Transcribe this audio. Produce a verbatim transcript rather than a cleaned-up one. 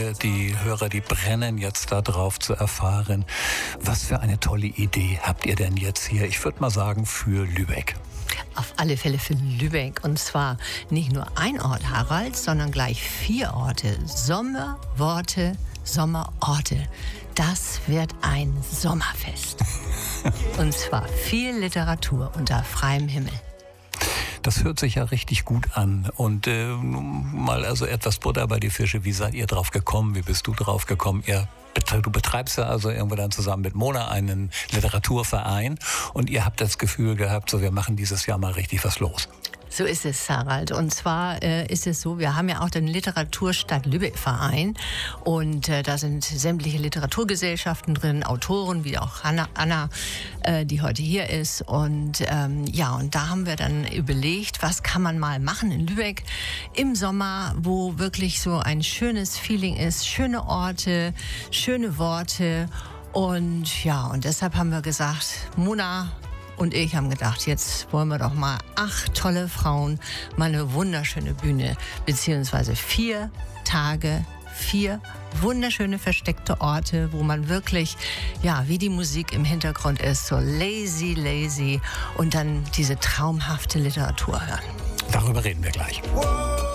Die Hörer, die brennen jetzt darauf zu erfahren, was für eine tolle Idee habt ihr denn jetzt hier, ich würde mal sagen, für Lübeck. Auf alle Fälle für Lübeck. Und zwar nicht nur ein Ort, Harald, sondern gleich vier Orte. Sommerworte, Sommerorte. Das wird ein Sommerfest. Und zwar viel Literatur unter freiem Himmel. Das hört sich ja richtig gut an. Und äh, mal also etwas Butter bei die Fische. Wie seid ihr drauf gekommen? Wie bist du drauf gekommen? Ihr, du betreibst ja also irgendwo dann zusammen mit Mona einen Literaturverein. Und ihr habt das Gefühl gehabt, so wir machen dieses Jahr mal richtig was los. So ist es, Harald. Und zwar äh, ist es so, wir haben ja auch den Literaturstadt Lübeck Verein und äh, da sind sämtliche Literaturgesellschaften drin, Autoren, wie auch Anna, Anna äh, die heute hier ist. Und ähm, ja, und da haben wir dann überlegt, was kann man mal machen in Lübeck im Sommer, wo wirklich so ein schönes Feeling ist, schöne Orte, schöne Worte. Und ja, und deshalb haben wir gesagt, Mona und ich haben gedacht, jetzt wollen wir doch mal acht tolle Frauen mal eine wunderschöne Bühne, beziehungsweise vier Tage, vier wunderschöne versteckte Orte, wo man wirklich, ja, wie die Musik im Hintergrund ist, so lazy, lazy und dann diese traumhafte Literatur hören. Darüber reden wir gleich.